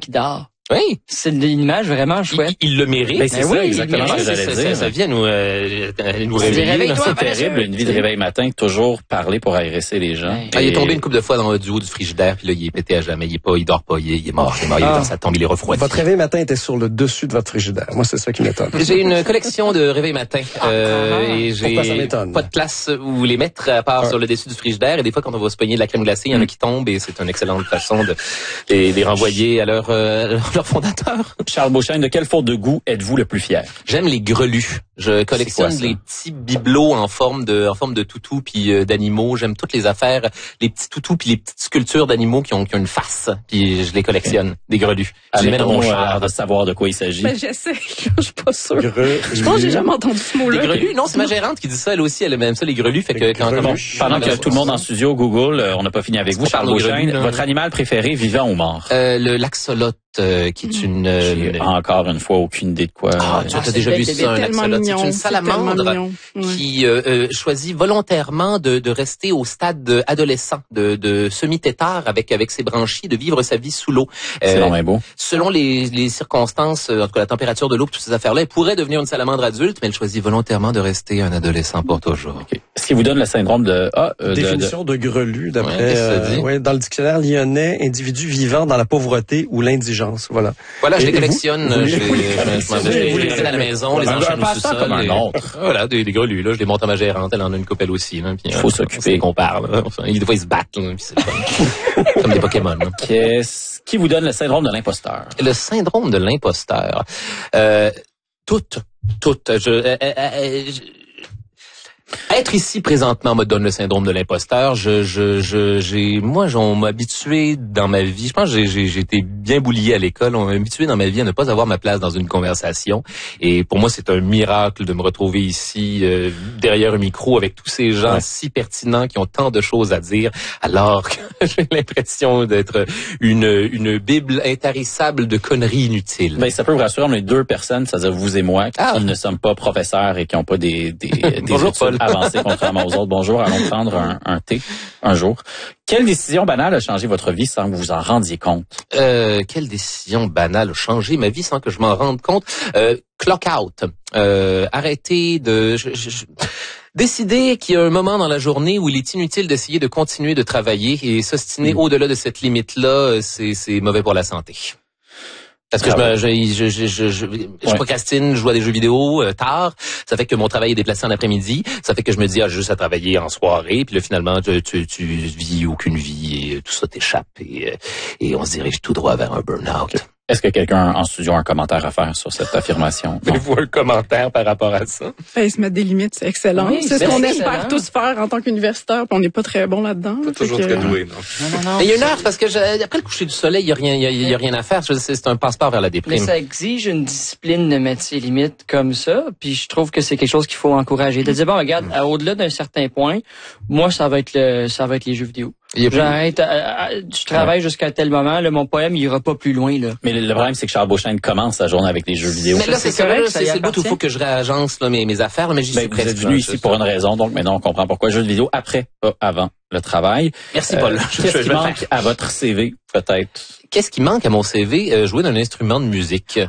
qui dort. Oui. C'est une image vraiment chouette. Il le mérite. Ben, c'est ça, exactement ce que j'allais dire. Ça vient nous réveiller. Réveille-toi, C'est terrible, une vie de réveil matin, toujours parler pour agresser les gens. Ouais. Il est tombé une couple de fois dans du haut du frigidaire, puis là, il est pété à jamais. Il dort pas, il est mort, il est dans sa tombe, il est refroidi. Votre réveil matin était sur le dessus de votre frigidaire. Moi, c'est ça qui m'étonne. J'ai une collection de réveils matin. Et Pourquoi ça j'ai m'étonne? pas de place où les mettre à part sur le dessus du frigidaire. Et des fois, quand on va se pogner de la crème glacée, il y en a qui tombent et c'est une excellente façon de les renvoyer à leur fondateur. Charles Beauchesne, de quelle faute de goût êtes-vous le plus fier? J'aime les grelus. Je collectionne C'est quoi, ça? les petits bibelots en forme de toutou puis d'animaux. J'aime toutes les affaires, les petits toutous puis les petites sculptures d'animaux qui ont une face. Puis je les collectionne, des grelus. Je les mets dans mon char. De savoir de quoi il s'agit. Ben, j'essaie. Je suis pas sûre. Grelus. Je pense que j'ai jamais entendu ce Des mot-là. grelus? Non, c'est ma gérante qui dit ça. Elle aussi, elle aime ça, les grelus. Fait que Les quand grelus. Pendant que tout le monde en studio Google, on n'a pas fini avec vous, On Charles parle de Beauchesne. grelus, là. Votre animal préféré, vivant ou mort? le l'axolote, qui est J'ai encore une fois aucune idée de quoi. tu as déjà vu ça, un tellement axolote? C'est mignon. une salamandre qui choisit volontairement de rester au stade adolescent, de semi-tétard avec ses branchies, de vivre sa vie sous l'eau. C'est vraiment beau. Selon les circonstances, en tout cas la température de l'eau, toutes ces affaires-là, elle pourrait devenir une salamandre adulte, mais elle choisit volontairement de rester un adolescent pour toujours. Okay. Ce qui vous donne le syndrome de... Définition de grelu, Ouais, qu'est-ce que ça dit? dans le dictionnaire lyonnais, individu vivant dans la pauvreté ou l'indigence. Voilà. Voilà, je les Et vous? collectionne. Vous je les à la maison, les enchaîne au passe-temps sous-sol. comme un autre. Voilà, des grelus, là, je les monte à ma gérante, elle en a une couple aussi. Là, puis, Il faut s'occuper. c'est qu'on parle. Là. Enfin, des fois, ils se battent, là, puis c'est fun. Comme des Pokémon. Là. Qu'est-ce qui vous donne le syndrome de l'imposteur? Le syndrome de l'imposteur. Tout. Être ici présentement me donne le syndrome de l'imposteur. On m'a habitué dans ma vie. Je pense que j'ai été bien boulié à l'école. On m'a habitué dans ma vie à ne pas avoir ma place dans une conversation. Et pour moi, c'est un miracle de me retrouver ici derrière un micro avec tous ces gens si pertinents qui ont tant de choses à dire, alors que j'ai l'impression d'être une bible intarissable de conneries inutiles. Ben, ça peut vous rassurer, on est deux personnes, c'est-à-dire vous et moi, qui ne sommes pas professeurs et qui n'ont pas des Bonjour, études Paul. avancées contrairement aux autres. Bonjour, allons prendre un thé un jour. Quelle décision banale a changé votre vie sans que vous vous en rendiez compte? Quelle décision banale a changé ma vie sans que je m'en rende compte? Clock out. Arrêter de... Décider qu'il y a un moment dans la journée où il est inutile d'essayer de continuer de travailler et s'ostiner au-delà de cette limite-là, c'est mauvais pour la santé. Parce que je procrastine, je joue à des jeux vidéo tard. Ça fait que mon travail est déplacé en après-midi. Ça fait que je me dis, j'ai juste à travailler en soirée. Puis là, finalement, tu vis aucune vie et tout ça t'échappe. Et on se dirige tout droit vers un burn-out. Okay. Est-ce que quelqu'un en studio a un commentaire à faire sur cette affirmation? Avez-vous un commentaire par rapport à ça? Ils se mettent des limites, c'est excellent. Oui, c'est ce c'est qu'on excellent. espère tous faire en tant qu'universitaire, puis on n'est pas très bon là-dedans. Pas toujours Fait que, très doué, non. Non. Mais il y a une heure, parce que après le coucher du soleil, il y a rien à faire. C'est un passeport vers la Mais déprime. ça exige une discipline de mettre ses limites comme ça, puis je trouve que c'est quelque chose qu'il faut encourager. De dire, bon, regarde, au-delà d'un certain point, moi, ça va être les jeux vidéo. J'arrête, je travaille jusqu'à tel moment, là, mon poème, il ira pas plus loin, là. Mais le problème, c'est que Charles Beauchesne commence sa journée avec les jeux vidéo. Mais là, c'est c'est correct, correct, ça y c'est le bout où il appartient. faut que je réagence là, mes affaires, mais j'y suis Vous presque. êtes venu ici pour une raison, donc maintenant on comprend pourquoi jeux vidéo après, pas avant le travail. Merci, Paul. Qu'est-ce qui manque à votre CV, peut-être? Qu'est-ce qui manque à mon CV? Jouer d'un instrument de musique.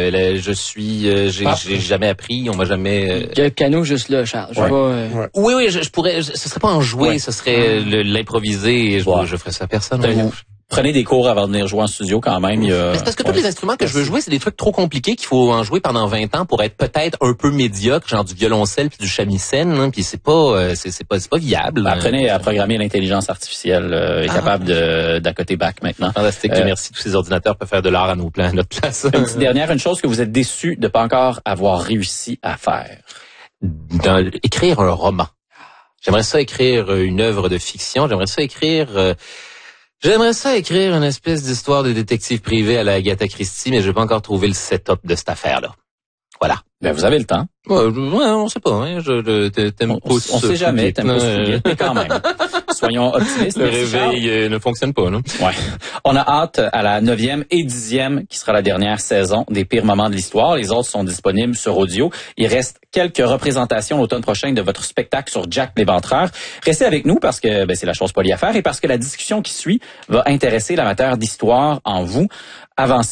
J'ai jamais appris, on m'a jamais... Il y a le piano juste là, Charles. Je Ouais. vois, Oui, je pourrais, ce serait pas en jouer, ce serait l'improviser et je ferais ça à personne. Vous prenez des cours avant de venir jouer en studio quand même. Mais c'est parce que tous les instruments que je veux jouer, c'est des trucs trop compliqués qu'il faut en jouer pendant 20 ans pour être peut-être un peu médiocre, genre du violoncelle puis du shamisen, hein, puis c'est pas viable. Apprenez à programmer l'intelligence artificielle, est capable d'accoter back maintenant. Fantastique, merci. Tous ces ordinateurs peuvent faire de l'art à notre place. Une petite dernière, une chose que vous êtes déçu de pas encore avoir réussi à faire. Écrire un roman. J'aimerais ça écrire une œuvre de fiction. J'aimerais ça écrire une espèce d'histoire de détective privé à la Agatha Christie, mais je n'ai pas encore trouvé le setup de cette affaire-là. Voilà. Ben, vous avez le temps. On sait pas. Hein, t'aimes On sait jamais, t'aimes pas se mais quand même. Soyons optimistes. Le réveil ne fonctionne pas, non? Ouais. On a hâte à la 9e et 10e, qui sera la dernière saison des pires moments de l'histoire. Les autres sont disponibles sur audio. Il reste quelques représentations l'automne prochain de votre spectacle sur Jack l'Éventreur. Restez avec nous parce que c'est la chose polie à faire et parce que la discussion qui suit va intéresser l'amateur d'histoire en vous. Avant